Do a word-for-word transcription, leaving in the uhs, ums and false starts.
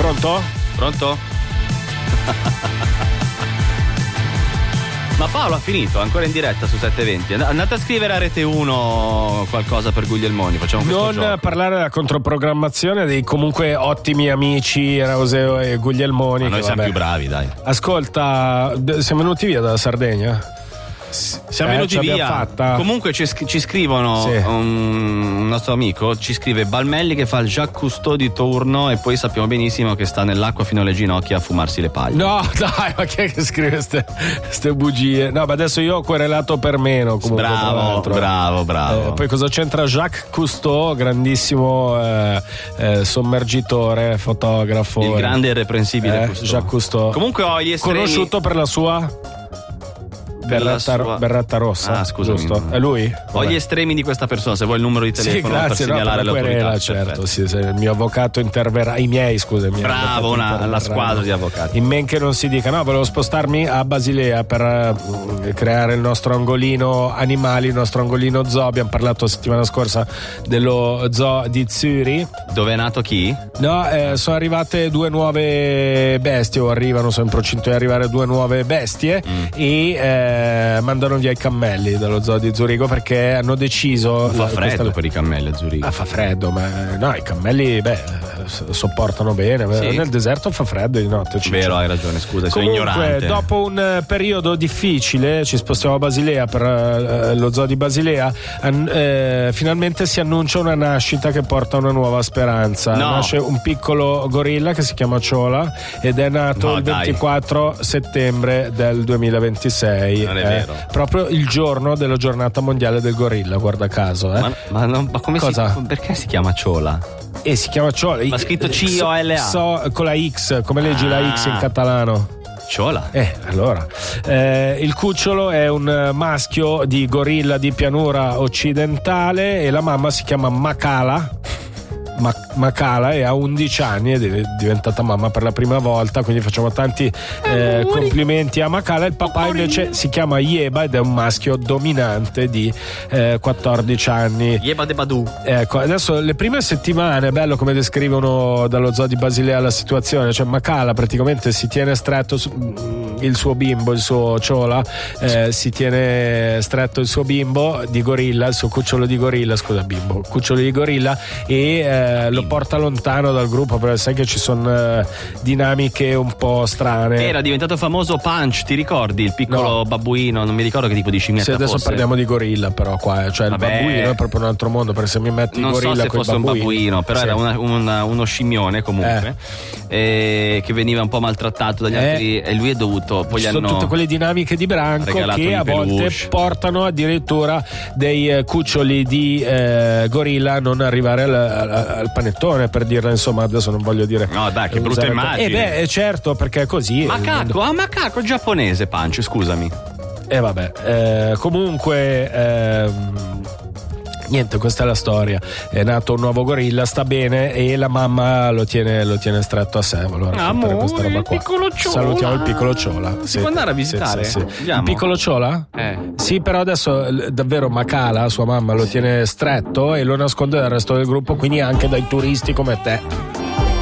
Pronto? Pronto? Ma Paolo ha finito, ancora in diretta su sette venti. Andate a scrivere a Rete uno qualcosa per Guglielmoni, facciamo questo Non gioco. parlare della controprogrammazione dei comunque ottimi amici Rauseo e Guglielmoni. Ma noi che, siamo vabbè. più bravi, dai. Ascolta, siamo venuti via dalla Sardegna? Siamo Eh, venuti ce via. l'abbiamo fatta. Comunque ci, ci scrivono, Sì. un, un nostro amico ci scrive Balmelli che fa il Jacques Cousteau di turno e poi sappiamo benissimo che sta nell'acqua fino alle ginocchia a fumarsi le paglie. No, dai, ma chi è che scrive queste bugie? No, ma adesso io ho querelato per meno. Comunque, tra Bravo, l'altro. bravo, bravo. Eh, poi cosa c'entra Jacques Cousteau, grandissimo eh, eh, sommergitore, fotografo. Il grande e irreprensibile eh, Cousteau. Jacques Cousteau. Comunque ho gli estremi. Conosciuto per la sua Per la berretta, sua- berretta rossa. Ah, scusami. Giusto? È lui? Ho Vabbè. gli estremi di questa persona, se vuoi il numero di Sì, telefono grazie, per no, segnalare per la l'autorità. querela, certo, Perfetto. sì, se il mio avvocato interverrà, i miei, scusa, i miei Bravo, avvocati una, la interverranno. squadra di avvocati. In men che non si dica, no, volevo spostarmi a Basilea per eh, creare il nostro angolino animali, il nostro angolino zoo. Abbiamo parlato la settimana scorsa dello zoo di Zuri. Dove è nato chi? No, eh, sono arrivate due nuove bestie, o arrivano, sono in procinto di arrivare due nuove bestie Mm. e eh, mandano via i cammelli dallo zoo di Zurigo perché hanno deciso. Fa la- freddo questa- per i cammelli a Zurigo. Ah, fa freddo, ma no, i cammelli, beh, s- sopportano bene. Sì. Nel deserto fa freddo di notte. Ciccio. Vero, hai ragione, scusa, sono Comunque, ignorante. dopo un eh, periodo difficile, ci spostiamo a Basilea per eh, lo zoo di Basilea. an- eh, finalmente si annuncia una nascita che porta una nuova speranza. No. Nasce un piccolo gorilla che si chiama Ciola ed è nato No, il dai. ventiquattro settembre del duemilaventisei. Non è eh, vero. proprio il giorno della giornata mondiale del gorilla, guarda caso. Eh. Ma, ma, non- ma come Cosa? si, perché si chiama Ciola? E si chiama Ciola. Ma scritto C O L A. So, con la X, come leggi Ah. la X in catalano? Ciola? Eh, allora. Eh, il cucciolo è un maschio di gorilla di pianura occidentale e la mamma si chiama Macala. Ma- Macala e ha undici anni ed è diventata mamma per la prima volta, quindi facciamo tanti eh, complimenti a Macala. Il papà invece si chiama Yeba ed è un maschio dominante di eh, quattordici anni. Yeba de Badu. Ecco, adesso le prime settimane è bello come descrivono dallo zoo di Basilea la situazione, cioè Macala praticamente si tiene stretto su- il suo bimbo, il suo Ciola, eh, si tiene stretto il suo bimbo di gorilla, il suo cucciolo di gorilla, scusa bimbo, cucciolo di gorilla e eh, lo porta lontano dal gruppo perché sai che ci sono eh, dinamiche un po' strane. Era diventato famoso Punch, ti ricordi? Il piccolo No. babbuino, non mi ricordo che tipo di scimmietta Se adesso fosse. parliamo di gorilla però qua, eh, cioè Vabbè. il babbuino è proprio un altro mondo perché se mi metti Non il so gorilla se coi fosse un babbuini- babbuino, però Sì. era una- una- uno scimmione comunque, eh, che veniva un po' maltrattato dagli Eh. altri e lui è dovuto. Poi Ci gli sono hanno tutte quelle dinamiche di branco regalato che i a volte peluche. portano addirittura dei eh, cuccioli di eh, gorilla a non arrivare al, al- al panettone, per dirla, insomma, adesso non voglio dire. No, dai, che brutta usare- immagine. Eh beh, eh, certo, perché è così. Macaco, ah macaco giapponese Punch, scusami. E eh, vabbè, eh, comunque ehm, niente, questa è la storia. È nato un nuovo gorilla, sta bene e la mamma lo tiene, lo tiene stretto a sé. Allora, Amore, questa roba il qua. piccolo Ciola. Salutiamo il piccolo Ciola. Si può andare a visitare? Sì, sì, sì. Andiamo. Il piccolo Ciola? Eh. Sì, però adesso eh, davvero Macala, sua mamma, lo tiene stretto e lo nasconde dal resto del gruppo, quindi anche dai turisti come te.